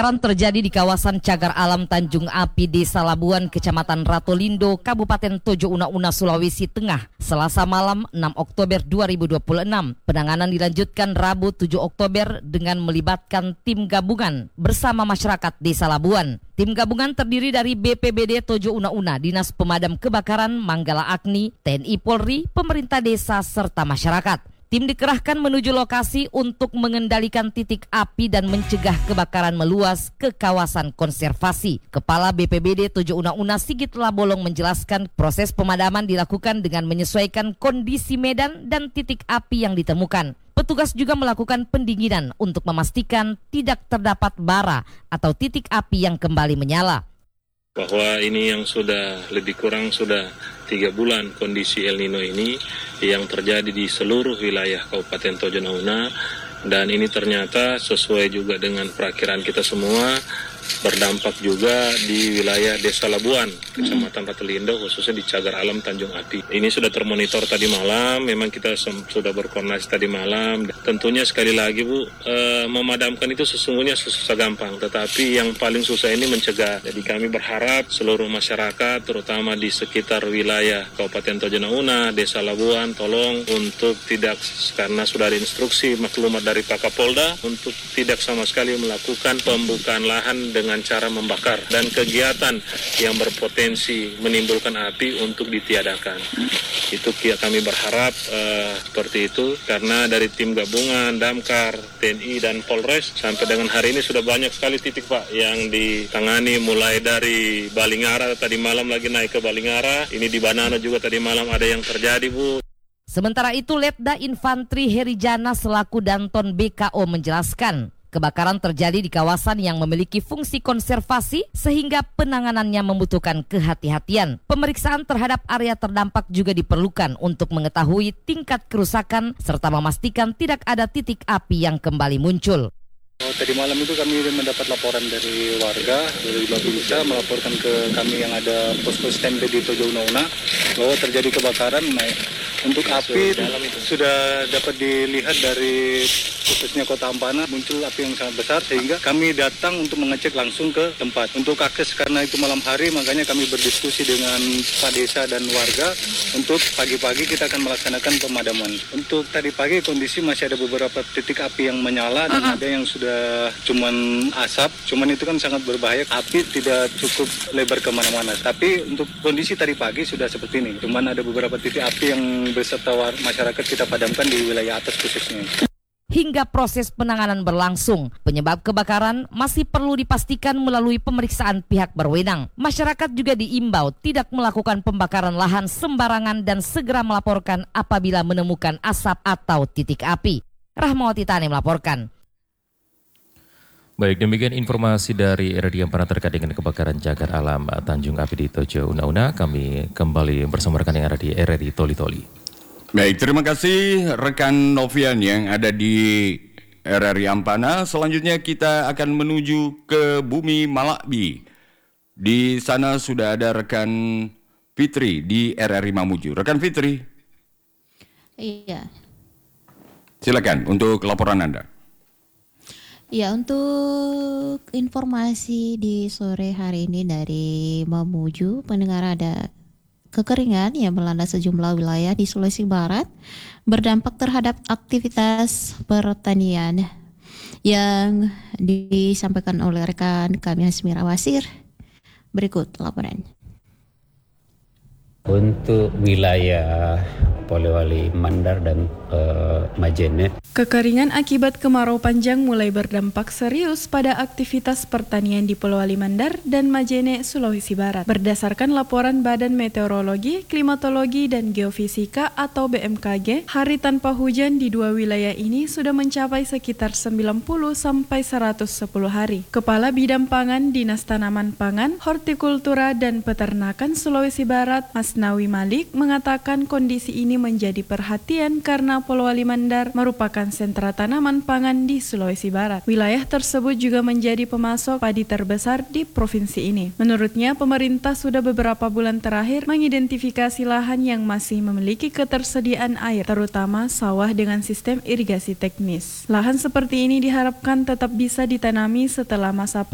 Kebakaran terjadi di kawasan Cagar Alam Tanjung Api, Desa Labuan, Kecamatan Ratolindo, Kabupaten Tojo Una-Una, Sulawesi Tengah, Selasa malam 6 Oktober 2026. Penanganan dilanjutkan Rabu 7 Oktober dengan melibatkan tim gabungan bersama masyarakat Desa Labuan. Tim gabungan terdiri dari BPBD Tojo Una-Una, Dinas Pemadam Kebakaran, Manggala Agni, TNI Polri, pemerintah desa, serta masyarakat. Tim dikerahkan menuju lokasi untuk mengendalikan titik api dan mencegah kebakaran meluas ke kawasan konservasi. Kepala BPBD Tojo Una-Una Sigit Labolong menjelaskan proses pemadaman dilakukan dengan menyesuaikan kondisi medan dan titik api yang ditemukan. Petugas juga melakukan pendinginan untuk memastikan tidak terdapat bara atau titik api yang kembali menyala. Bahwa ini yang sudah lebih kurang sudah 3 bulan kondisi El Nino ini yang terjadi di seluruh wilayah Kabupaten Tojo Una, dan ini ternyata sesuai juga dengan perakiraan kita semua, berdampak juga di wilayah Desa Labuan, Kecamatan Ratolindo, khususnya di Cagar Alam Tanjung Api. Ini sudah termonitor tadi malam, memang kita sudah berkoordinasi tadi malam. Tentunya sekali lagi Bu, memadamkan itu sesungguhnya susah gampang, tetapi yang paling susah ini mencegah. Jadi kami berharap seluruh masyarakat, terutama di sekitar wilayah Kabupaten Tojo Una, Desa Labuan, tolong untuk tidak, karena sudah ada instruksi maklumat dari Pak Kapolda, untuk tidak sama sekali melakukan pembukaan lahan dengan cara membakar, dan kegiatan yang berpotensi menimbulkan api untuk ditiadakan. Itu kami berharap seperti itu, karena dari tim gabungan, Damkar, TNI, dan Polres sampai dengan hari ini sudah banyak sekali titik Pak yang ditangani, mulai dari Balingara, tadi malam lagi naik ke Balingara, ini di Banana juga tadi malam ada yang terjadi Bu. Sementara itu Letda Infantri Herijana selaku Danton BKO menjelaskan, kebakaran terjadi di kawasan yang memiliki fungsi konservasi sehingga penanganannya membutuhkan kehati-hatian. Pemeriksaan terhadap area terdampak juga diperlukan untuk mengetahui tingkat kerusakan serta memastikan tidak ada titik api yang kembali muncul. Tadi malam itu kami mendapat laporan dari warga dari Babinsa melaporkan ke kami yang ada posko standby di Tojo Una bahwa terjadi kebakaran. Untuk api sudah dapat dilihat dari khususnya Kota Ampana, muncul api yang sangat besar sehingga kami datang untuk mengecek langsung ke tempat. Untuk akses karena itu malam hari, makanya kami berdiskusi dengan Pak Desa dan warga untuk pagi-pagi kita akan melaksanakan pemadaman. Untuk tadi pagi kondisi masih ada beberapa titik api yang menyala dan ada yang sudah cuman asap, cuman itu kan sangat berbahaya, api tidak cukup lebar kemana-mana. Tapi untuk kondisi tadi pagi sudah seperti ini, cuman ada beberapa titik api yang beserta masyarakat kita padamkan di wilayah atas khususnya. Hingga proses penanganan berlangsung, penyebab kebakaran masih perlu dipastikan melalui pemeriksaan pihak berwenang. Masyarakat juga diimbau tidak melakukan pembakaran lahan sembarangan dan segera melaporkan apabila menemukan asap atau titik api. Rahmawati Tani melaporkan. Baik, demikian informasi dari RRI Ampana terkait dengan kebakaran Cagar Alam Tanjung Api di Tojo Una-Una. Kami kembali bersama rekan yang ada di RRI Toli-Toli. Baik, terima kasih rekan Novian yang ada di RRI Ampana. Selanjutnya kita akan menuju ke Bumi Malakbi. Di sana sudah ada rekan Fitri di RRI Mamuju. Rekan Fitri. Iya. Silakan untuk laporan Anda. Ya, untuk informasi di sore hari ini dari Mamuju, pendengar, ada kekeringan yang melanda sejumlah wilayah di Sulawesi Barat berdampak terhadap aktivitas pertanian yang disampaikan oleh rekan kami Hasmira Wasir. Berikut laporan. Untuk wilayah Polewali Mandar dan Majene. Kekeringan akibat kemarau panjang mulai berdampak serius pada aktivitas pertanian di Polewali Mandar dan Majene, Sulawesi Barat. Berdasarkan laporan Badan Meteorologi, Klimatologi, dan Geofisika atau BMKG, hari tanpa hujan di dua wilayah ini sudah mencapai sekitar 90 sampai 110 hari. Kepala Bidang Pangan Dinas Tanaman Pangan, Hortikultura, dan Peternakan Sulawesi Barat, Mas Nawi Malik, mengatakan kondisi ini menjadi perhatian karena Polewali Mandar merupakan sentra tanaman pangan di Sulawesi Barat. Wilayah tersebut juga menjadi pemasok padi terbesar di provinsi ini. Menurutnya, pemerintah sudah beberapa bulan terakhir mengidentifikasi lahan yang masih memiliki ketersediaan air, terutama sawah dengan sistem irigasi teknis. Lahan seperti ini diharapkan tetap bisa ditanami setelah masa